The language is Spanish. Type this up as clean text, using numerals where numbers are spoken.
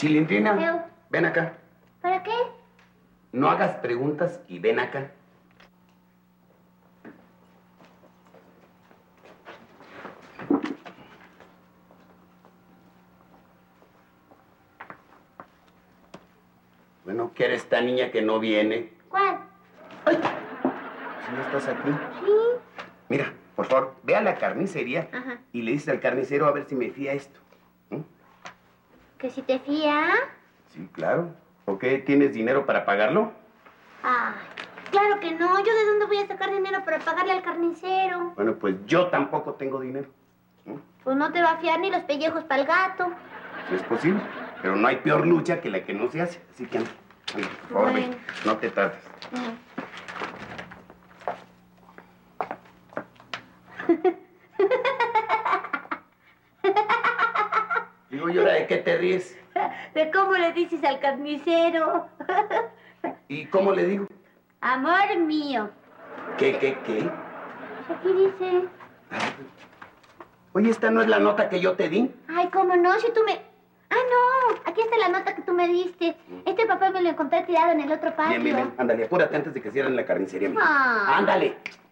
Chilindrina, Eu. ven acá. ¿Para qué? No hagas preguntas y ven acá. Bueno, ¿qué eres esta niña que no viene? ¿Cuál? ¡Ay! Si no estás aquí. Sí. Mira, por favor, ve a la carnicería Ajá. y le dices al carnicero a ver si me fía esto. ¿Mm? ¿Que si te fía? Sí, claro. ¿O qué? ¿Tienes dinero para pagarlo? Ay, claro que no. ¿Yo de dónde voy a sacar dinero para pagarle al carnicero? Bueno, pues yo tampoco tengo dinero. ¿Mm? Pues no te va a fiar ni los pellejos para el gato. Si es posible. Pero no hay peor lucha que la que no se hace. Así que anda, anda, por favor, Bueno. ve. No te tardes. Digo, ¿y ahora de qué te ríes? ¿De cómo le dices al carnicero? ¿Y cómo le digo? Amor mío. ¿Qué? Aquí dice. Oye, ¿esta no es la nota que yo te di? Ay, ¿cómo no? Si tú me... Ah, no. Aquí está la nota que tú me diste. Este papel me lo encontré tirado en el otro patio. Bien, ándale, apúrate antes de que cierren la carnicería. Mija. Ah. Ándale.